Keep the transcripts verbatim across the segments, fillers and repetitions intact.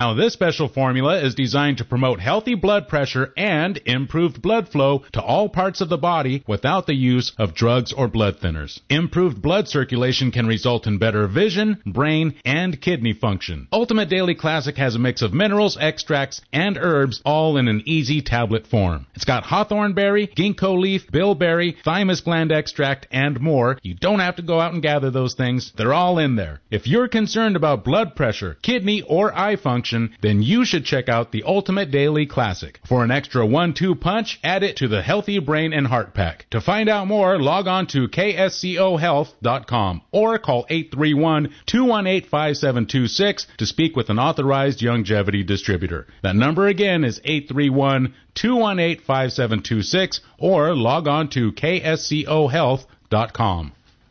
Now, this special formula is designed to promote healthy blood pressure and improved blood flow to all parts of the body without the use of drugs or blood thinners. Improved blood circulation can result in better vision, brain, and kidney function. Ultimate Daily Classic has a mix of minerals, extracts, and herbs, all in an easy tablet form. It's got hawthorn berry, ginkgo leaf, bilberry, thymus gland extract, and more. You don't have to go out and gather those things. They're all in there. If you're concerned about blood pressure, kidney, or eye function, then you should check out the Ultimate Daily Classic. For an extra one two punch, add it to the Healthy Brain and Heart Pack. To find out more, log on to K S C O health dot com or call eight three one, two one eight, five seven two six to speak with an authorized longevity distributor. That number again is eight three one, two one eight, five seven two six or log on to K S C O health dot com.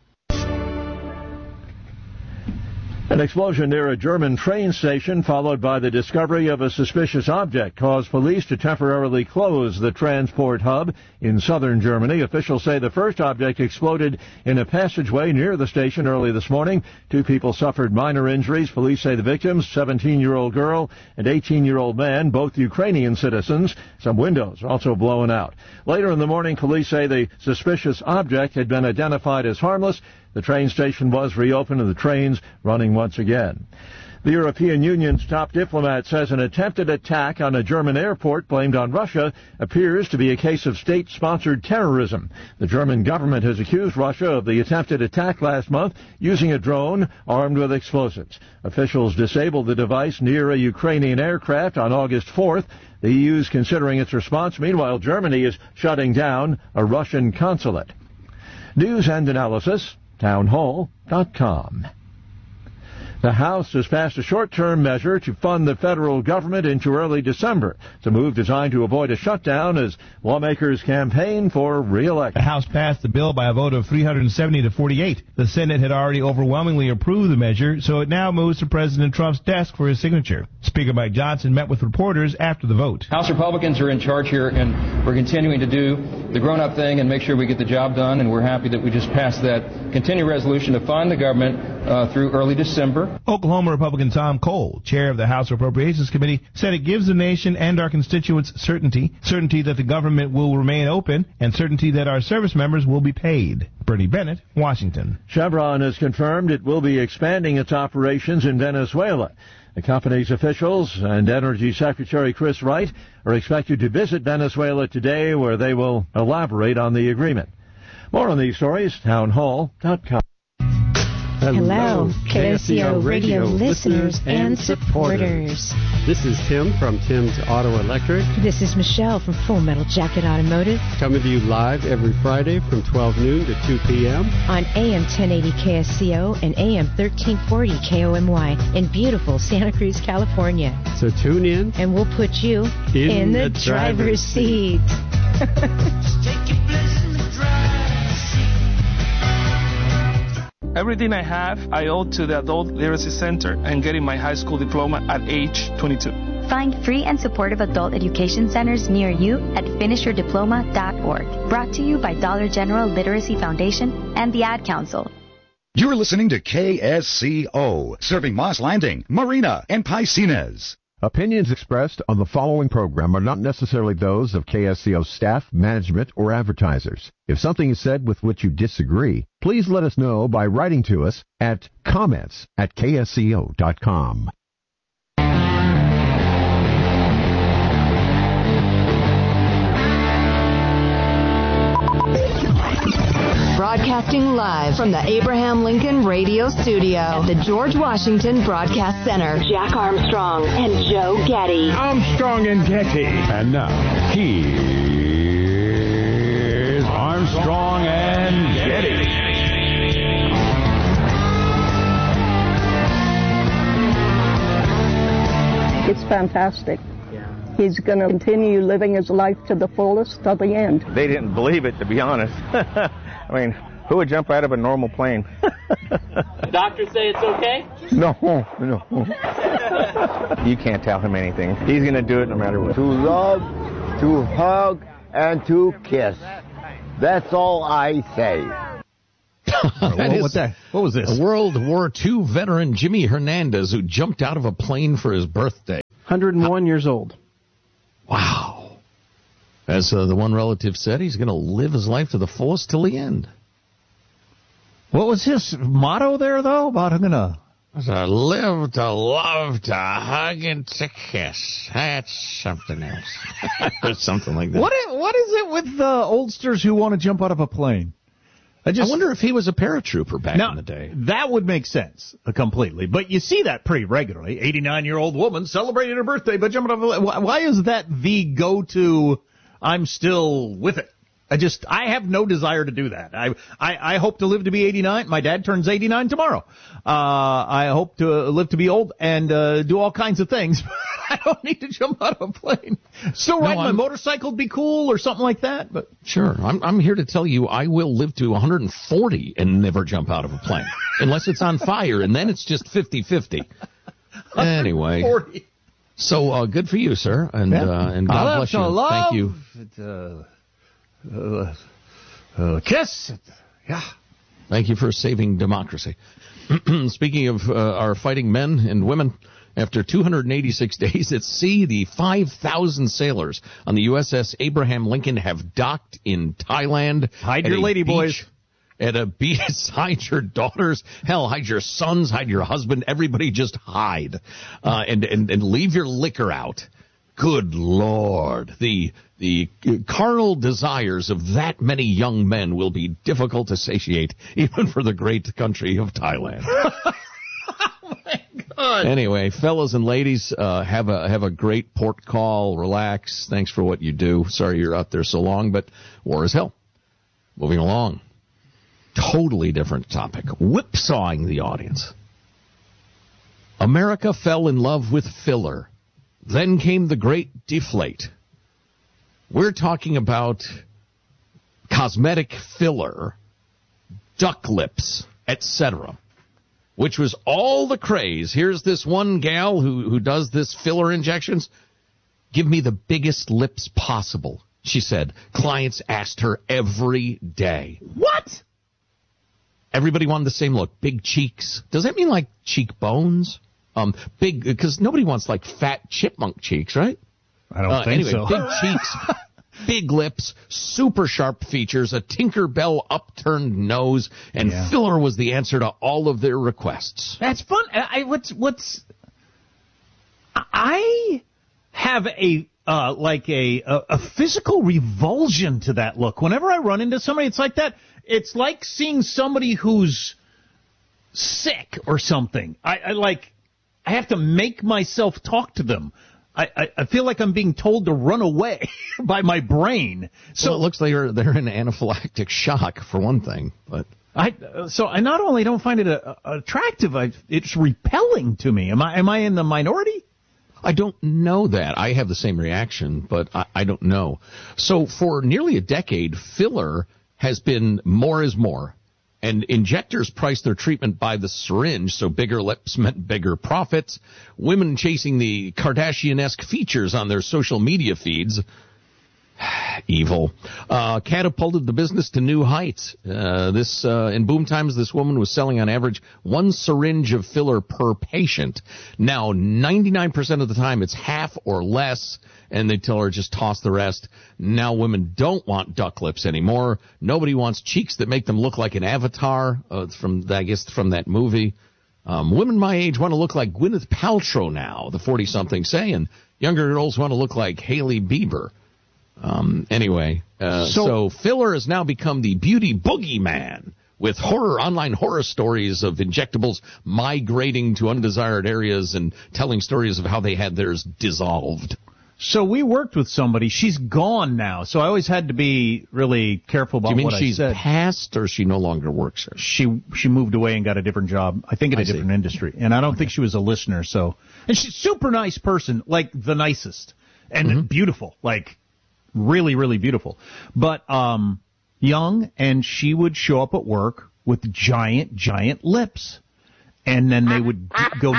An explosion near a German train station followed by the discovery of a suspicious object caused police to temporarily close the transport hub in southern Germany. Officials say the first object exploded in a passageway near the station early this morning. Two people suffered minor injuries. Police say the victims, seventeen-year-old girl and eighteen-year-old man, both Ukrainian citizens. Some windows are also blown out. Later in the morning, police say the suspicious object had been identified as harmless. The train station was reopened and the trains running once again. The European Union's top diplomat says an attempted attack on a German airport blamed on Russia appears to be a case of state-sponsored terrorism. The German government has accused Russia of the attempted attack last month using a drone armed with explosives. Officials disabled the device near a Ukrainian aircraft on August fourth. The E U is considering its response. Meanwhile, Germany is shutting down a Russian consulate. News and analysis, town hall dot com. The House has passed a short-term measure to fund the federal government into early December. It's a move designed to avoid a shutdown as lawmakers campaign for re-election. The House passed the bill by a vote of three hundred seventy to forty-eight. The Senate had already overwhelmingly approved the measure, so it now moves to President Trump's desk for his signature. Speaker Mike Johnson met with reporters after the vote. House Republicans are in charge here, and we're continuing to do the grown-up thing and make sure we get the job done, and we're happy that we just passed that continued resolution to fund the government uh, through early December. Oklahoma Republican Tom Cole, chair of the House Appropriations Committee, said it gives the nation and our constituents certainty, certainty that the government will remain open, and certainty that our service members will be paid. Bernie Bennett, Washington. Chevron has confirmed it will be expanding its operations in Venezuela. The company's officials and Energy Secretary Chris Wright are expected to visit Venezuela today, where they will elaborate on the agreement. More on these stories, town hall dot com. Hello, K S C O radio listeners and supporters. This is Tim from Tim's Auto Electric. This is Michelle from Full Metal Jacket Automotive. Coming to you live every Friday from twelve noon to two p.m. on A M ten eighty K S C O and A M thirteen forty K O M Y in beautiful Santa Cruz, California. So tune in. And we'll put you in, in the, the driver's seat. Everything I have, I owe to the Adult Literacy Center and getting my high school diploma at age twenty-two. Find free and supportive adult education centers near you at finish your diploma dot org. Brought to you by Dollar General Literacy Foundation and the Ad Council. You're listening to K S C O, serving Moss Landing, Marina, and Piscines. Opinions expressed on the following program are not necessarily those of K S C O staff, management, or advertisers. If something is said with which you disagree, please let us know by writing to us at comments at K S C O dot com. Broadcasting live from the Abraham Lincoln Radio Studio at the George Washington Broadcast Center. Jack Armstrong and Joe Getty. Armstrong and Getty. And now, here's Armstrong and Getty. It's fantastic. He's going to continue living his life to the fullest till the end. They didn't believe it, to be honest. I mean, who would jump out of a normal plane? The doctors say it's okay? No, no. You can't tell him anything. He's going to do it no matter what. To love, to hug, and to kiss. That's all I say. what, what, that, what was this? A World War Two veteran, Jimmy Hernandez, who jumped out of a plane for his birthday. one hundred one years old. Wow. As uh, the one relative said, he's going to live his life to the fullest till the end. What was his motto there, though, about I'm going to... To live, to love, to hug, and to kiss. That's something else. Or something like that. What is, what is it with the oldsters who want to jump out of a plane? I, just, I wonder if he was a paratrooper back now, in the day. That would make sense uh, completely. But you see that pretty regularly. eighty-nine-year-old woman celebrating her birthday by jumping off a plane. Why is that the go-to, I'm still with it? I just, I have no desire to do that. I, I, I hope to live to be eighty-nine. My dad turns eighty-nine tomorrow. Uh, I hope to live to be old and, uh, do all kinds of things. I don't need to jump out of a plane. Still riding no, my motorcycle would be cool or something like that, but. Sure. I'm, I'm here to tell you I will live to one hundred forty and never jump out of a plane. Unless it's on fire, and then it's just fifty-fifty. Anyway. So, uh, good for you, sir. And, yeah. uh, and God bless you. Love. Thank you. Uh, Uh, uh, kiss. Yeah. Thank you for saving democracy. Speaking of uh, our fighting men and women, after two hundred eighty-six days at sea, the five thousand sailors on the U S S Abraham Lincoln have docked in Thailand. Hide your lady boys. At a beach, hide your daughters, hell, hide your sons, hide your husband, everybody just hide. Uh, and, and, and leave your liquor out. Good Lord. The the carnal desires of that many young men will be difficult to satiate, even for the great country of Thailand. Oh, my God. Anyway, fellas and ladies, uh, have a have a great port call. Relax. Thanks for what you do. Sorry you're out there so long, but war is hell. Moving along. Totally different topic. Whipsawing the audience. America fell in love with filler. Then came the great deflate. We're talking about cosmetic filler, duck lips, et cetera, which was all the craze. Here's this one gal who, who does this filler injections. Give me the biggest lips possible, she said. Clients asked her every day. What? Everybody wanted the same look. Big cheeks. Does that mean like cheekbones? Um, big, because nobody wants like fat chipmunk cheeks, right? I don't uh, think anyway, so. Big cheeks, big lips, super sharp features, a Tinkerbell upturned nose, and yeah. filler was the answer to all of their requests. That's fun. I, what's, what's, I have a, uh, like a, a, a physical revulsion to that look. Whenever I run into somebody, it's like that. It's like seeing somebody who's sick or something. I, I like, I have to make myself talk to them. I, I, I feel like I'm being told to run away by my brain. So well, it looks like they're, they're in anaphylactic shock, for one thing. But I so I not only don't find it a, a attractive, I, it's repelling to me. Am I am I in the minority? I don't know that. I have the same reaction, but I, I don't know. So for nearly a decade, filler has been more is more. And injectors priced their treatment by the syringe, so bigger lips meant bigger profits. Women chasing the Kardashian-esque features on their social media feeds. Evil. Uh, catapulted the business to new heights. Uh, this, uh, in boom times, this woman was selling on average one syringe of filler per patient. Now, ninety-nine percent of the time, it's half or less, and they tell her just toss the rest. Now women don't want duck lips anymore. Nobody wants cheeks that make them look like an avatar, uh, from, I guess, from that movie. Um, women my age want to look like Gwyneth Paltrow now, the forty-something say, and younger girls want to look like Hailey Bieber. Um, anyway, uh, so, so filler has now become the beauty boogeyman, with horror, online horror stories of injectables migrating to undesired areas and telling stories of how they had theirs dissolved. So we worked with somebody. She's gone now, so I always had to be really careful about what I said. Do you mean she's passed, or she no longer works there? She she moved away and got a different job, I think in a I different see. industry. And I don't okay. think she was a listener, so. And she's a super nice person, like the nicest. And mm-hmm. beautiful, like really, really beautiful. But um young, and she would show up at work with giant, giant lips. And then they would go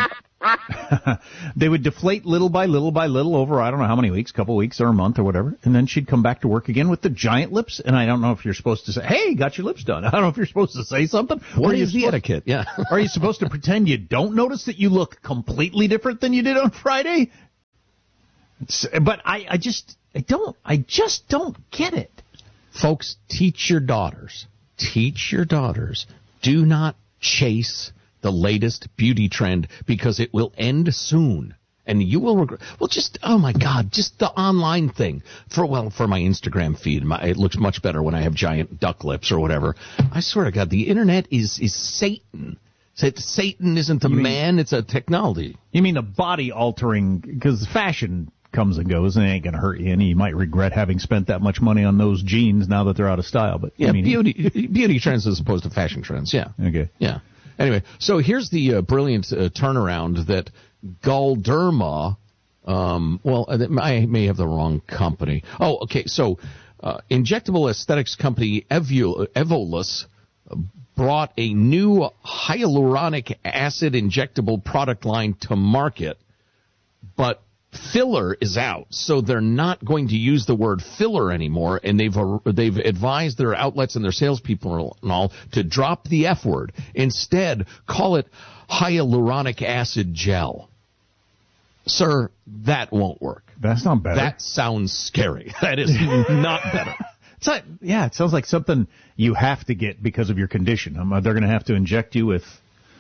They would deflate little by little by little over, I don't know how many weeks, couple weeks or a month or whatever, and then she'd come back to work again with the giant lips, and I don't know if you're supposed to say, hey, got your lips done. I don't know if you're supposed to say something. What is the etiquette? Yeah. Are you supposed to pretend you don't notice that you look completely different than you did on Friday? It's, but I, I just, I don't, I just don't get it. Folks, teach your daughters, teach your daughters, do not chase the latest beauty trend, because it will end soon. And you will regret. Well, just, oh my God, just the online thing. For, well, for my Instagram feed, my, it looks much better when I have giant duck lips or whatever. I swear to God, the internet is, is Satan. Satan isn't a man, it's a technology. You mean the body altering, because fashion comes and goes and it ain't going to hurt you, and you might regret having spent that much money on those jeans now that they're out of style. But yeah, I mean, beauty, beauty trends as opposed to fashion trends, yeah. Okay. Yeah. Anyway, so here's the uh, brilliant uh, turnaround that Galderma, um, well, I may have the wrong company. Oh, okay, so uh, injectable aesthetics company Evo, Evolus brought a new hyaluronic acid injectable product line to market, but filler is out, so they're not going to use the word filler anymore, and they've uh, they've advised their outlets and their salespeople and all to drop the F word. Instead, call it hyaluronic acid gel. Sir, that won't work. That's not better. That sounds scary. That is not better. It's not, yeah, it sounds like something you have to get because of your condition. Um, they're going to have to inject you with,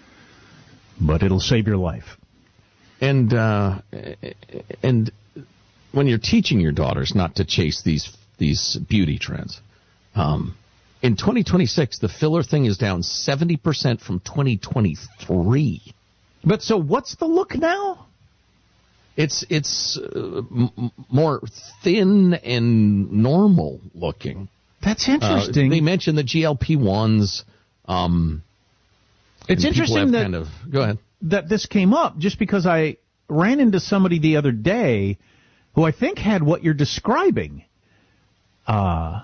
but it'll save your life. And uh, and when you're teaching your daughters not to chase these these beauty trends, um, in twenty twenty-six the filler thing is down seventy percent from twenty twenty-three. But so what's the look now? It's it's uh, m- more thin and normal looking. That's interesting. Uh, they mentioned the G L P ones. Um, it's interesting that kind of, go ahead. that this came up just because I ran into somebody the other day who I think had what you're describing. Uh,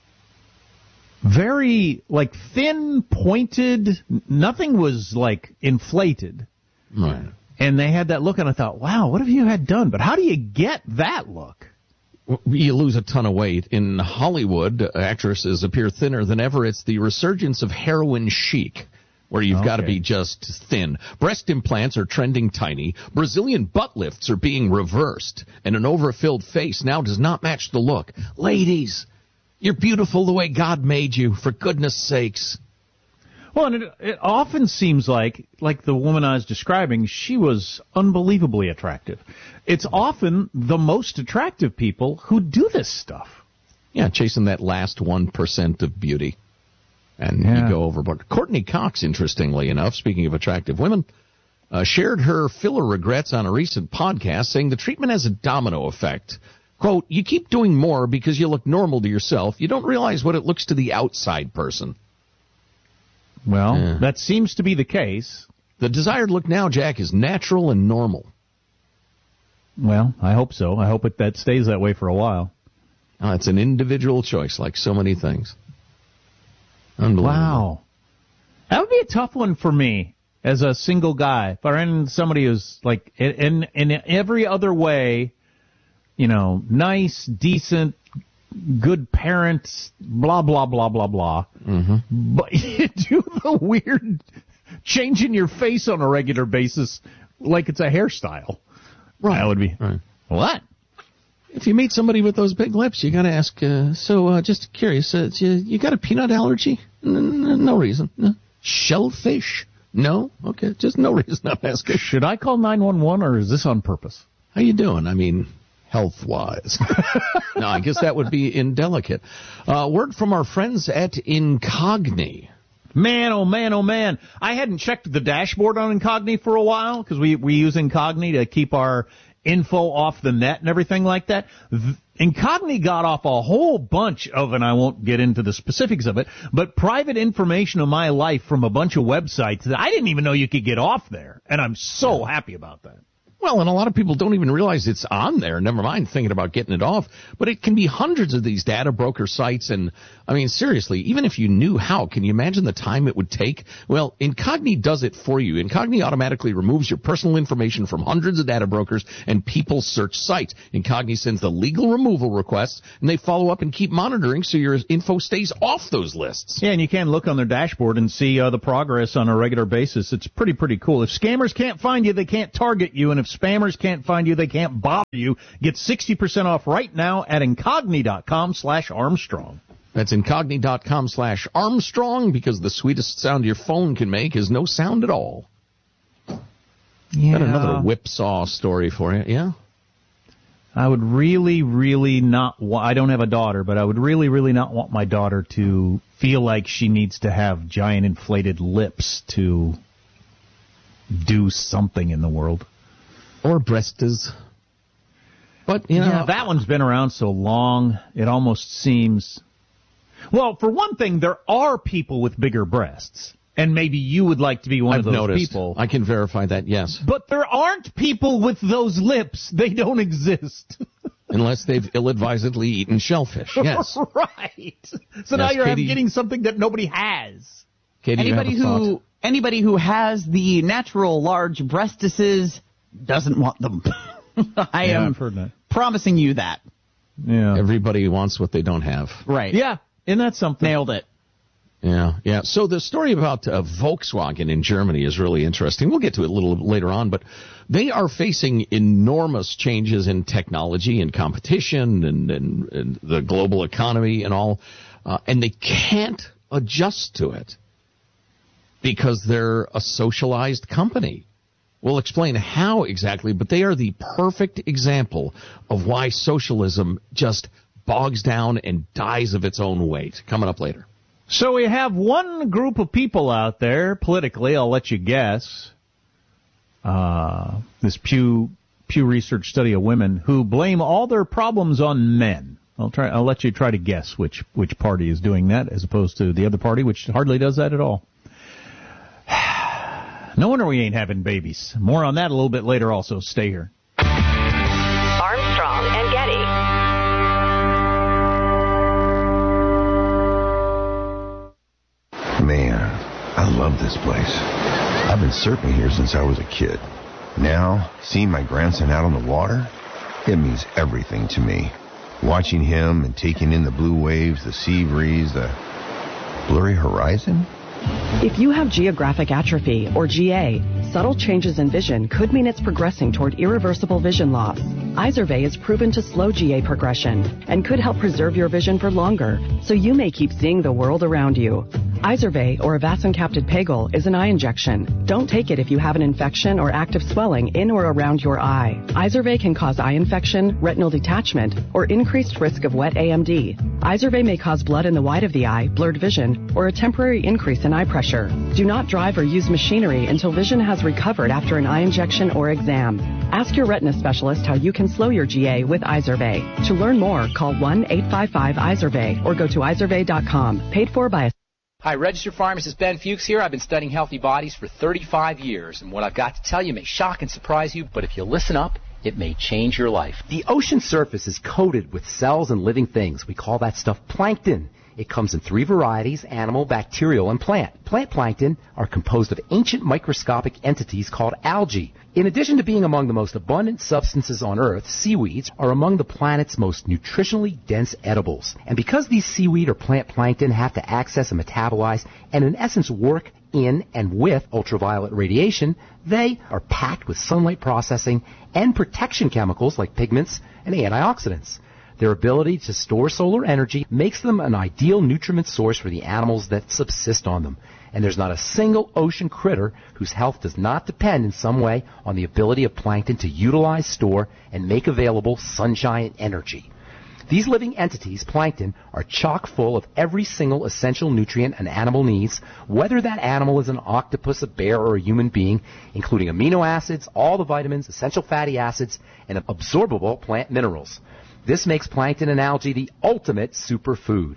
very, like, thin, pointed, nothing was, like, inflated. Right. And they had that look, and I thought, wow, what have you had done? But how do you get that look? You lose a ton of weight. In Hollywood, actresses appear thinner than ever. It's the resurgence of heroin chic, where you've okay. got to be just thin. Breast implants are trending tiny. Brazilian butt lifts are being reversed. And an overfilled face now does not match the look. Ladies, you're beautiful the way God made you, for goodness sakes. Well, and it, it often seems like, like the woman I was describing, she was unbelievably attractive. It's often the most attractive people who do this stuff. Yeah, chasing that last one percent of beauty. And yeah. you go overboard. Courtney Cox, interestingly enough, speaking of attractive women, uh, shared her filler regrets on a recent podcast, saying the treatment has a domino effect. Quote, you keep doing more because you look normal to yourself. You don't realize what it looks to the outside person. Well, yeah. that seems to be the case. The desired look now, Jack, is natural and normal. Well, I hope so. I hope it, that stays that way for a while. Oh, it's an individual choice, like so many things. Unbelievable. Wow. That would be a tough one for me as a single guy. If I ran into somebody who's like, in, in every other way, you know, nice, decent, good parents, blah, blah, blah, blah, blah. Mm-hmm. But you do the weird changing your face on a regular basis like it's a hairstyle. Right. That would be, right. What? If you meet somebody with those big lips, you got to ask, uh, so uh, just curious, uh, you, you got a peanut allergy? N- no reason. No. Shellfish? No? Okay, just no reason I'm asking. Should I call nine one one, or is this on purpose? How you doing? I mean, health-wise. No, I guess that would be indelicate. Uh, word from our friends at Incogni. Man, oh man, oh man. I hadn't checked the dashboard on Incogni for a while, because we, we use Incogni to keep our info off the net and everything like that. Incogni got off a whole bunch of, and I won't get into the specifics of it, but private information of my life from a bunch of websites that I didn't even know you could get off there. And I'm so happy about that. Well, and a lot of people don't even realize it's on there, never mind thinking about getting it off. But it can be hundreds of these data broker sites. And, I mean, seriously, even if you knew how, can you imagine the time it would take? Well, Incogni does it for you. Incogni automatically removes your personal information from hundreds of data brokers and people search sites. Incogni sends the legal removal requests, and they follow up and keep monitoring so your info stays off those lists. Yeah, and you can look on their dashboard and see uh, the progress on a regular basis. It's pretty, pretty cool. If scammers can't find you, they can't target you. And if spammers can't find you, they can't bother you. Get sixty percent off right now at Incogni.com slash Armstrong. That's Incogni.com slash Armstrong, because the sweetest sound your phone can make is no sound at all. Yeah. Got another whipsaw story for you, yeah? I would really, really not want, I don't have a daughter, but I would really, really not want my daughter to feel like she needs to have giant inflated lips to do something in the world. Or breastes. But, you know. Yeah, that one's been around so long, it almost seems. Well, for one thing, there are people with bigger breasts. And maybe you would like to be one I've of those noticed. people. I can verify that, yes. But there aren't people with those lips. They don't exist. Unless they've ill-advisedly eaten shellfish, yes. Right. So yes, now you're Katie, getting something that nobody has. Katie, anybody you have a who thought? Anybody who has the natural large breastises doesn't want them. I yeah, am I've heard that. promising you that. Yeah. Everybody wants what they don't have. Right. Yeah. Isn't that something? Nailed it. Yeah, yeah. So the story about uh, Volkswagen in Germany is really interesting. We'll get to it a little later on, but they are facing enormous changes in technology and competition and, and, and the global economy and all, uh, and they can't adjust to it because they're a socialized company. We'll explain how exactly, but they are the perfect example of why socialism just bogs down and dies of its own weight. Coming up later. So we have one group of people out there, politically, I'll let you guess, uh, this Pew Pew Research study of women, who blame all their problems on men. I'll try. I'll let you try to guess which which party is doing that, as opposed to the other party, which hardly does that at all. No wonder we ain't having babies. More on that a little bit later also. Stay here. Armstrong and Getty. Man, I love this place. I've been surfing here since I was a kid. Now, seeing my grandson out on the water, it means everything to me. Watching him and taking in the blue waves, the sea breeze, the blurry horizon. If you have geographic atrophy, or G A, subtle changes in vision could mean it's progressing toward irreversible vision loss. Izervay is proven to slow G A progression and could help preserve your vision for longer, so you may keep seeing the world around you. Izervay, or avacincaptad pegol, is an eye injection. Don't take it if you have an infection or active swelling in or around your eye. Izervay can cause eye infection, retinal detachment, or increased risk of wet A M D. Izervay may cause blood in the white of the eye, blurred vision, or a temporary increase in eye pressure. Do not drive or use machinery until vision has recovered after an eye injection or exam. Ask your retina specialist how you can slow your G A with Izervay. To learn more, call one eight five five Izervay or go to izervay dot com. Paid for by a Hi, registered pharmacist Ben Fuchs here. I've been studying healthy bodies for thirty-five years, and what I've got to tell you may shock and surprise you, but if you listen up, it may change your life. The ocean surface is coated with cells and living things. We call that stuff plankton. It comes in three varieties: animal, bacterial, and plant. Plant plankton are composed of ancient microscopic entities called algae. In addition to being among the most abundant substances on Earth, seaweeds are among the planet's most nutritionally dense edibles. And because these seaweed or plant plankton have to access and metabolize and in essence work in and with ultraviolet radiation, they are packed with sunlight processing and protection chemicals like pigments and antioxidants. Their ability to store solar energy makes them an ideal nutriment source for the animals that subsist on them. And there's not a single ocean critter whose health does not depend in some way on the ability of plankton to utilize, store, and make available sunshine energy. These living entities, plankton, are chock full of every single essential nutrient an animal needs, whether that animal is an octopus, a bear, or a human being, including amino acids, all the vitamins, essential fatty acids, and absorbable plant minerals. This makes plankton and algae the ultimate superfood.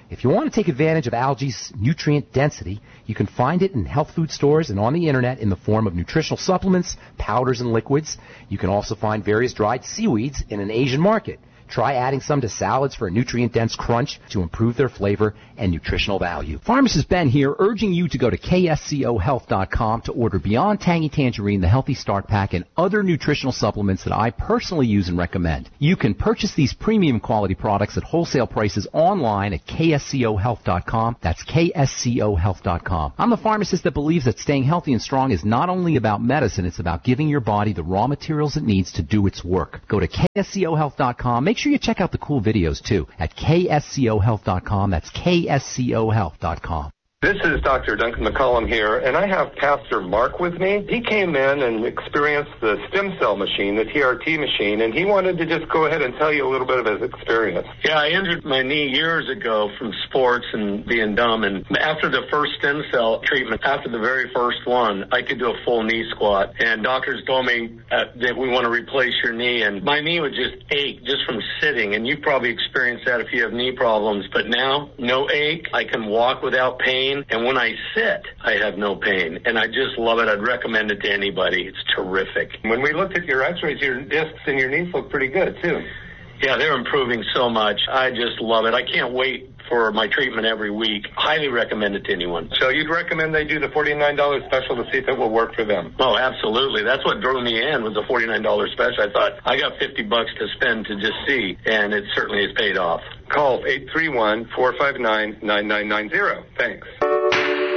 If you want to take advantage of algae's nutrient density, you can find it in health food stores and on the internet in the form of nutritional supplements, powders, and liquids. You can also find various dried seaweeds in an Asian market. Try adding some to salads for a nutrient-dense crunch to improve their flavor and nutritional value. Pharmacist Ben here, urging you to go to K S C O health dot com to order Beyond Tangy Tangerine, the Healthy Start Pack, and other nutritional supplements that I personally use and recommend. You can purchase these premium quality products at wholesale prices online at K S C O health dot com. That's K S C O health dot com. I'm the pharmacist that believes that staying healthy and strong is not only about medicine, it's about giving your body the raw materials it needs to do its work. Go to K S C O health dot com. Make sure you check out the cool videos, too, at K S C O health dot com. That's K S C O health dot com. This is Doctor Duncan McCollum here, and I have Pastor Mark with me. He came in and experienced the stem cell machine, the T R T machine, and he wanted to just go ahead and tell you a little bit of his experience. Yeah, I injured my knee years ago from sports and being dumb, and after the first stem cell treatment, after the very first one, I could do a full knee squat, and doctors told me uh, that we want to replace your knee, and my knee would just ache just from sitting, and you've probably experienced that if you have knee problems, but now, no ache. I can walk without pain. And when I sit, I have no pain. And I just love it. I'd recommend it to anybody. It's terrific. When we looked at your x-rays, your discs and your knees look pretty good, too. Yeah, they're improving so much. I just love it. I can't wait for my treatment every week. Highly recommend it to anyone. So you'd recommend they do the forty-nine dollars special to see if it will work for them? Oh, absolutely. That's what drew me in, was the forty-nine dollars special. I thought, I got fifty bucks to spend to just see, and it certainly has paid off. Call eight three one, four five nine, nine nine nine zero. Thanks.